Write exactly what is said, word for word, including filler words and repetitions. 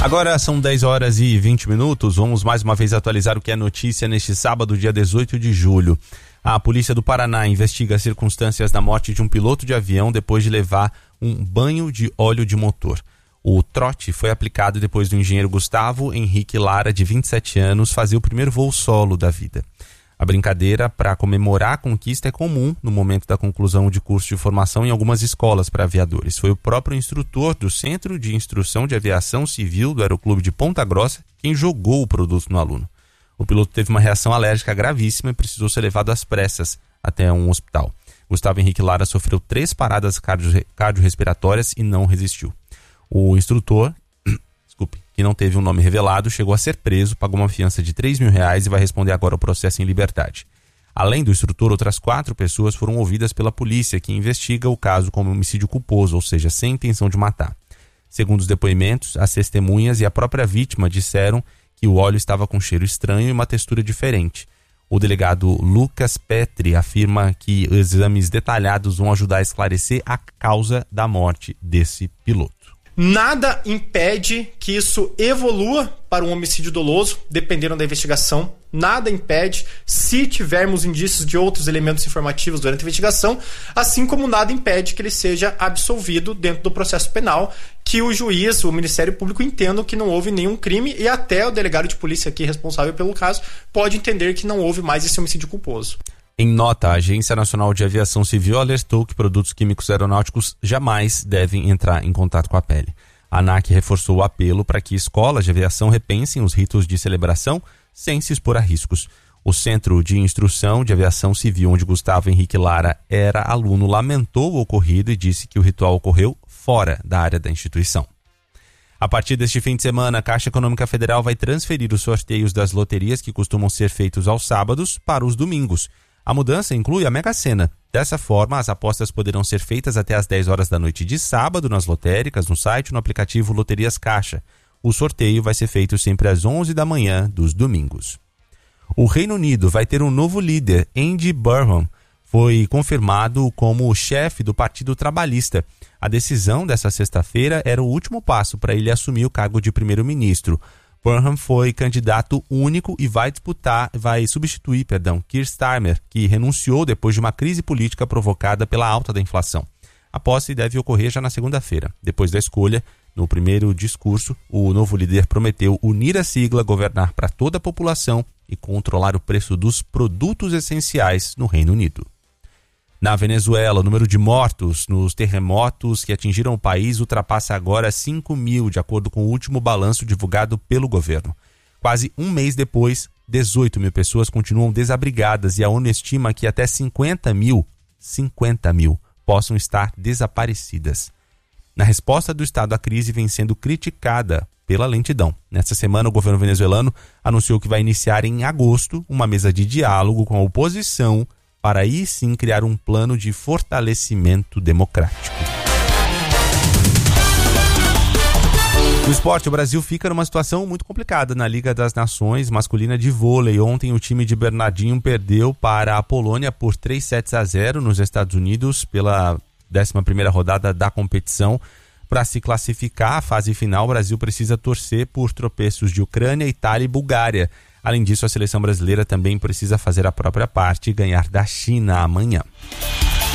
Agora são dez horas e vinte minutos. Vamos mais uma vez atualizar o que é notícia neste sábado, dia dezoito de julho. A Polícia do Paraná investiga as circunstâncias da morte de um piloto de avião depois de levar um banho de óleo de motor. O trote foi aplicado depois do engenheiro Gustavo Henrique Lara, de vinte e sete anos, fazer o primeiro voo solo da vida. A brincadeira para comemorar a conquista é comum no momento da conclusão de curso de formação em algumas escolas para aviadores. Foi o próprio instrutor do Centro de Instrução de Aviação Civil do Aeroclube de Ponta Grossa quem jogou o produto no aluno. O piloto teve uma reação alérgica gravíssima e precisou ser levado às pressas até um hospital. Gustavo Henrique Lara sofreu três paradas cardio- cardiorrespiratórias e não resistiu. O instrutor, desculpe, que não teve um nome revelado, chegou a ser preso, pagou uma fiança de três mil reais e vai responder agora ao processo em liberdade. Além do instrutor, outras quatro pessoas foram ouvidas pela polícia, que investiga o caso como homicídio culposo, ou seja, sem intenção de matar. Segundo os depoimentos, as testemunhas e a própria vítima disseram que o óleo estava com cheiro estranho e uma textura diferente. O delegado Lucas Petri afirma que exames detalhados vão ajudar a esclarecer a causa da morte desse piloto. Nada impede que isso evolua para um homicídio doloso, dependendo da investigação. Nada impede, se tivermos indícios de outros elementos informativos durante a investigação, assim como nada impede que ele seja absolvido dentro do processo penal, que o juiz, o Ministério Público entendam que não houve nenhum crime e até o delegado de polícia aqui responsável pelo caso pode entender que não houve mais esse homicídio culposo. Em nota, a Agência Nacional de Aviação Civil alertou que produtos químicos aeronáuticos jamais devem entrar em contato com a pele. A ANAC reforçou o apelo para que escolas de aviação repensem os ritos de celebração sem se expor a riscos. O Centro de Instrução de Aviação Civil, onde Gustavo Henrique Lara era aluno, lamentou o ocorrido e disse que o ritual ocorreu fora da área da instituição. A partir deste fim de semana, a Caixa Econômica Federal vai transferir os sorteios das loterias que costumam ser feitos aos sábados para os domingos. A mudança inclui a Mega Sena. Dessa forma, as apostas poderão ser feitas até às dez horas da noite de sábado nas lotéricas, no site e no aplicativo Loterias Caixa. O sorteio vai ser feito sempre às onze da manhã dos domingos. O Reino Unido vai ter um novo líder. Andy Burnham foi confirmado como o chefe do Partido Trabalhista. A decisão dessa sexta-feira era o último passo para ele assumir o cargo de primeiro-ministro. Burnham foi candidato único e vai disputar, vai substituir, perdão, Keir Starmer, que renunciou depois de uma crise política provocada pela alta da inflação. A posse deve ocorrer já na segunda-feira. Depois da escolha, no primeiro discurso, o novo líder prometeu unir a sigla, governar para toda a população e controlar o preço dos produtos essenciais no Reino Unido. Na Venezuela, o número de mortos nos terremotos que atingiram o país ultrapassa agora cinco mil, de acordo com o último balanço divulgado pelo governo. Quase um mês depois, dezoito mil pessoas continuam desabrigadas e a ONU estima que até cinquenta mil, cinquenta mil possam estar desaparecidas. Na resposta do Estado à crise vem sendo criticada pela lentidão. Nesta semana, o governo venezuelano anunciou que vai iniciar em agosto uma mesa de diálogo com a oposição para aí sim criar um plano de fortalecimento democrático. No esporte, o Brasil fica numa situação muito complicada na Liga das Nações masculina de vôlei. Ontem o time de Bernardinho perdeu para a Polônia por três sets a zero nos Estados Unidos pela décima primeira rodada da competição. Para se classificar à fase final, o Brasil precisa torcer por tropeços de Ucrânia, Itália e Bulgária. Além disso, a seleção brasileira também precisa fazer a própria parte e ganhar da China amanhã.